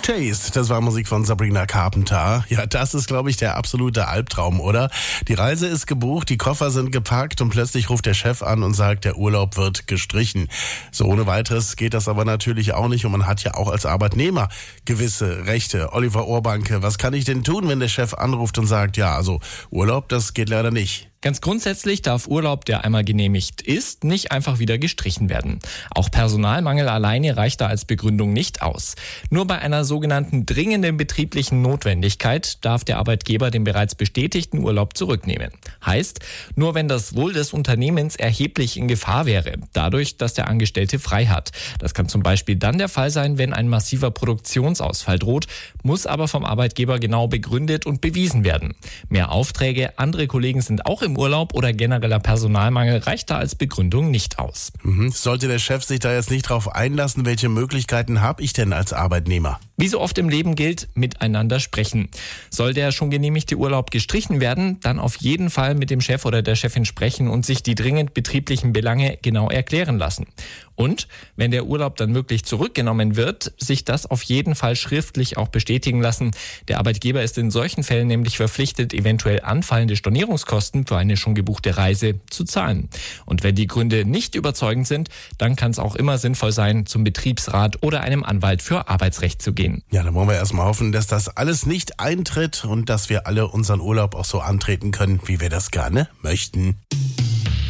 Chase, das war Musik von Sabrina Carpenter. Ja, das ist, glaube ich, der absolute Albtraum, oder? Die Reise ist gebucht, die Koffer sind gepackt und plötzlich ruft der Chef an und sagt, der Urlaub wird gestrichen. So ohne weiteres geht das aber natürlich auch nicht und man hat ja auch als Arbeitnehmer gewisse Rechte. Oliver Urbanke, was kann ich denn tun, wenn der Chef anruft und sagt, ja, also Urlaub, das geht leider nicht? Ganz grundsätzlich darf Urlaub, der einmal genehmigt ist, nicht einfach wieder gestrichen werden. Auch Personalmangel alleine reicht da als Begründung nicht aus. Nur bei einer sogenannten dringenden betrieblichen Notwendigkeit darf der Arbeitgeber den bereits bestätigten Urlaub zurücknehmen. Heißt, nur wenn das Wohl des Unternehmens erheblich in Gefahr wäre, dadurch, dass der Angestellte frei hat. Das kann zum Beispiel dann der Fall sein, wenn ein massiver Produktionsausfall droht, muss aber vom Arbeitgeber genau begründet und bewiesen werden. Mehr Aufträge, andere Kollegen sind auch im Urlaub oder genereller Personalmangel reicht da als Begründung nicht aus. Sollte der Chef sich da jetzt nicht drauf einlassen, welche Möglichkeiten habe ich denn als Arbeitnehmer? Wie so oft im Leben gilt, miteinander sprechen. Soll der schon genehmigte Urlaub gestrichen werden, dann auf jeden Fall mit dem Chef oder der Chefin sprechen und sich die dringend betrieblichen Belange genau erklären lassen. Und wenn der Urlaub dann wirklich zurückgenommen wird, sich das auf jeden Fall schriftlich auch bestätigen lassen. Der Arbeitgeber ist in solchen Fällen nämlich verpflichtet, eventuell anfallende Stornierungskosten für eine schon gebuchte Reise zu zahlen. Und wenn die Gründe nicht überzeugend sind, dann kann es auch immer sinnvoll sein, zum Betriebsrat oder einem Anwalt für Arbeitsrecht zu gehen. Ja, dann wollen wir erstmal hoffen, dass das alles nicht eintritt und dass wir alle unseren Urlaub auch so antreten können, wie wir das gerne möchten.